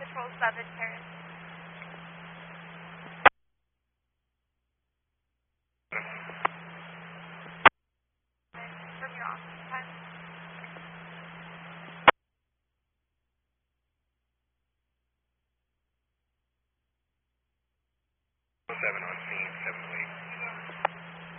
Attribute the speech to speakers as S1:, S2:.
S1: Control 7, Paris. From your office time.
S2: 7 on scene, 7 wait.